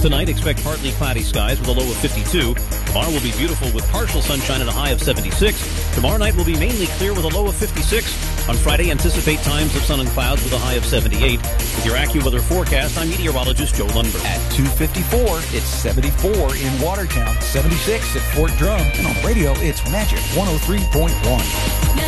Tonight, expect partly cloudy skies with a low of 52. Tomorrow will be beautiful with partial sunshine and a high of 76. Tomorrow night will be mainly clear with a low of 56. On Friday, anticipate times of sun and clouds with a high of 78. With your AccuWeather forecast, I'm meteorologist Joe Lundberg. At 2:54, it's 74 in Watertown, 76 at Fort Drum, and on the radio, it's Magic 103.1.